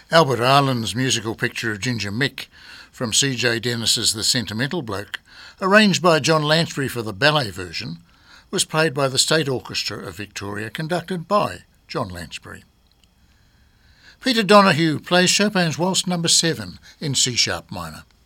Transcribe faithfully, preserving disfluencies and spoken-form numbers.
Albert Ireland's musical picture of Ginger Mick from C J Dennis's The Sentimental Bloke, arranged by John Lansbury for the ballet version, was played by the State Orchestra of Victoria, conducted by John Lansbury. Peter Donahue plays Chopin's Waltz number seven in C-sharp minor.